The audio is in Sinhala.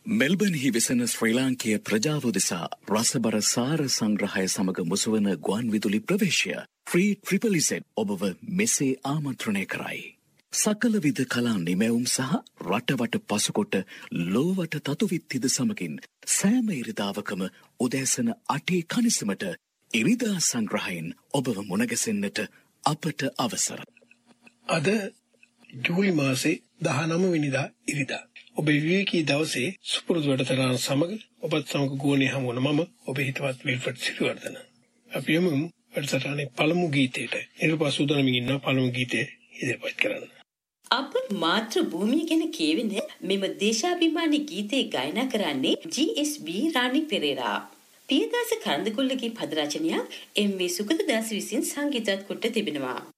මෙල්බර්න්හි වෙසෙන ශ්‍රී ලාංකීය ප්‍රජාව උදෙසා රසබර සාර සංග්‍රහය සමග මුසුවන ගුවන් විදුලි ප්‍රවේශය ෆ්‍රී ට්‍රිපල් ඉසෙඩ් ඔබව මෙසේ ආමන්ත්‍රණය කරයි. සකල විද කලා නිමැවුම් සහ රටවට පසුකොට ලෝවට තතුවිත්තිද සමගින් සෑම ඉරිදාවකම උදෑසන 8 කනිසමට ඉරිදා සංග්‍රහයෙන් ඔබව මුණගැසෙන්නට අපට අවසර. අද ජූලි මාසේ 19 වෙනිදා ඉරිදා. ඔබේ විවේකී දවසේ සුපුරුදු වැඩසටහන සමග ඔබත් සමග ගුවනේ හමු වන මම ඔබේ හිතවත් විල්ෆර්ඩ් සිරිවර්ධන. අපි යමු වැඩසටහනේ පළමු ගීතයට. ඊට පස්සේ සූදානම්ින් ඉන්න පළමු ගීතය ඉදිරිපත් කරන්න. අප මාතෘ භූමිය ගැන කියවෙන මෙම දේශාභිමානී ගීතේ ගායනා කරන්නේ GSB රාණි පෙරේරා. පියදාස කරඳකොල්ලගේ පද රචනයක් MV සුගතදාස විසින් සංගීතවත් කොට තිබෙනවා.